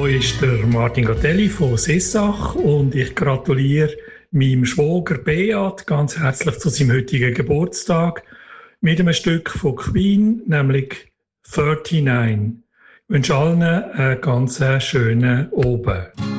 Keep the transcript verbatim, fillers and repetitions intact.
Hier ist der Martin Gatelli von Sessach und ich gratuliere meinem Schwager Beat ganz herzlich zu seinem heutigen Geburtstag mit einem Stück von Queen, nämlich neununddreißig. Ich wünsche allen einen ganz schönen Abend.